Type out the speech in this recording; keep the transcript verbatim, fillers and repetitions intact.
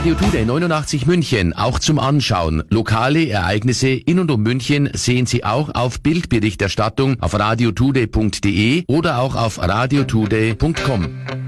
Radio Today neunundachtzig München, auch zum Anschauen. Lokale Ereignisse in und um München sehen Sie auch auf Bildberichterstattung auf radiotoday punkt de oder auch auf radiotoday punkt com.